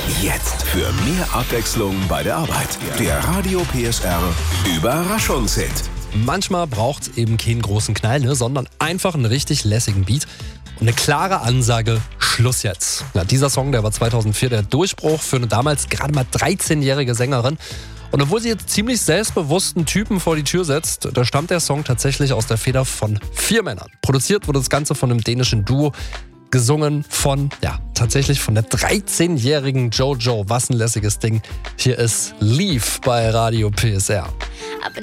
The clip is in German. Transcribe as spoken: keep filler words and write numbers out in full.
Jetzt für mehr Abwechslung bei der Arbeit. Der Radio P S R Überraschungshit. Manchmal braucht es eben keinen großen Knall, ne, sondern einfach einen richtig lässigen Beat und eine klare Ansage, Schluss jetzt. Ja, dieser Song, der war zweitausendvier der Durchbruch für eine damals gerade mal dreizehnjährige Sängerin. Und obwohl sie jetzt ziemlich selbstbewussten Typen vor die Tür setzt, da stammt der Song tatsächlich aus der Feder von vier Männern. Produziert wurde das Ganze von einem dänischen Duo, gesungen von, ja, tatsächlich von der dreizehnjährigen Jojo. Was ein lässiges Ding. Hier ist Leave bei Radio P S R.